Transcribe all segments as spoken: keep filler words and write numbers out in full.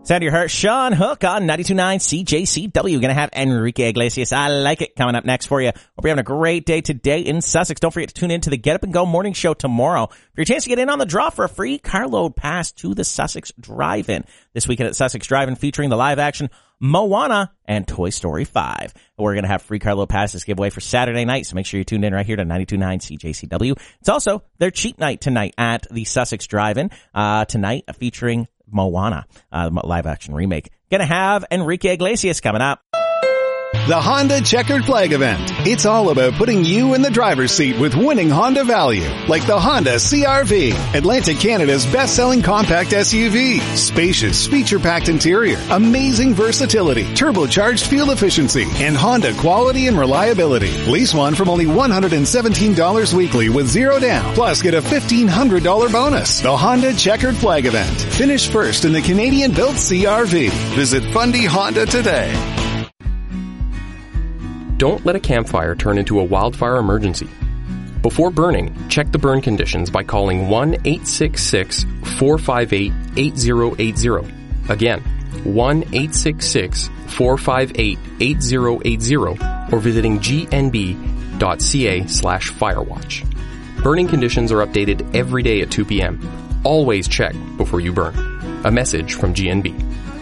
Sound your heart, Sean Hook on ninety-two point nine C J C W. Going to have Enrique Iglesias. I like it coming up next for you. Hope you're having a great day today in Sussex. Don't forget to tune in to the Get Up and Go morning show tomorrow for your chance to get in on the draw for a free carload pass to the Sussex Drive-In. This weekend at Sussex Drive-In featuring the live action Moana and Toy Story five. We're going to have free carload passes giveaway for Saturday night, so make sure you tune in right here to ninety-two point nine C J C W. It's also their cheat night tonight at the Sussex Drive-In. Uh, tonight featuring Moana, uh, live action remake. Gonna have Enrique Iglesias coming up. The Honda Checkered Flag Event. It's all about putting you in the driver's seat with winning Honda value, like the Honda C R V, Atlantic Canada's best-selling compact S U V. Spacious, feature-packed interior, amazing versatility, turbocharged fuel efficiency, and Honda quality and reliability. Lease one from only one hundred seventeen dollars weekly with zero down. Plus, get a fifteen hundred dollars bonus. The Honda Checkered Flag Event. Finish first in the Canadian-built C R V. Visit Fundy Honda today. Don't let a campfire turn into a wildfire emergency. Before burning, check the burn conditions by calling one eight six six, four five eight, eight zero eight zero. Again, one eight six six, four five eight, eight zero eight zero or visiting gnb.ca slash firewatch. Burning conditions are updated every day at two p.m. Always check before you burn. A message from G N B.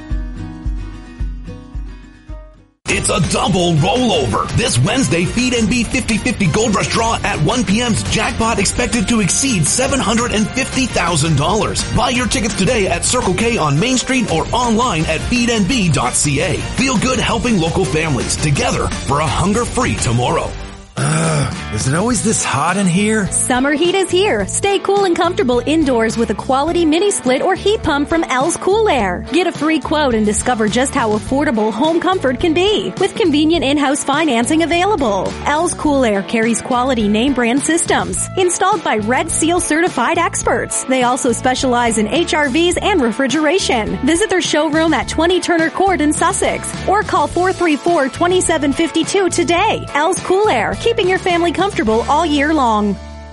It's a double rollover. This Wednesday, Feed N B fifty fifty Gold Rush Draw at one p.m.'s jackpot expected to exceed seven hundred fifty thousand dollars. Buy your tickets today at Circle K on Main Street or online at feed n b dot c a. Feel good helping local families together for a hunger-free tomorrow. Ugh, is it always this hot in here? Summer heat is here. Stay cool and comfortable indoors with a quality mini split or heat pump from L's Cool Air. Get a free quote and discover just how affordable home comfort can be with convenient in-house financing available. L's Cool Air carries quality name brand systems installed by Red Seal certified experts. They also specialize in H R Vs and refrigeration. Visit their showroom at twenty Turner Court in Sussex or call four three four, two seven five two today. L's Cool Air, keeping your family comfortable all year long.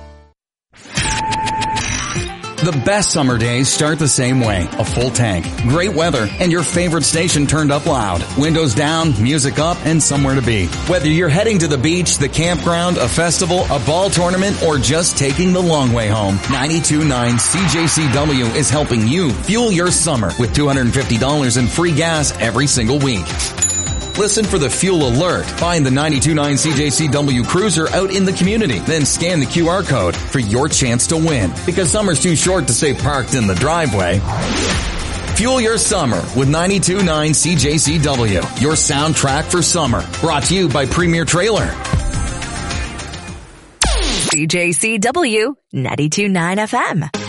The best summer days start the same way. A full tank, great weather, and your favorite station turned up loud. Windows down, music up, and somewhere to be. Whether you're heading to the beach, the campground, a festival, a ball tournament, or just taking the long way home, ninety-two point nine C J C W is helping you fuel your summer with two hundred fifty dollars in free gas every single week. Listen for the fuel alert. Find the ninety-two point nine C J C W Cruiser out in the community. Then scan the Q R code for your chance to win. Because summer's too short to stay parked in the driveway. Fuel your summer with ninety-two point nine C J C W. Your soundtrack for summer. Brought to you by Premier Trailer. C J C W ninety-two point nine F M.